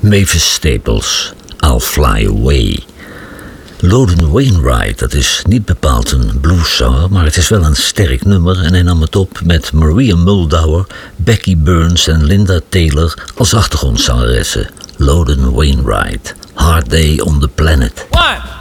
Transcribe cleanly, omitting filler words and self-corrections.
Mavis Staples, I'll Fly Away. Loden Wainwright, dat is niet bepaald een blueszanger, maar het is wel een sterk nummer en hij nam het op met Maria Muldaur, Becky Burns en Linda Taylor als achtergrondzangeressen. Loden Wainwright, Hard Day on the Planet. 1,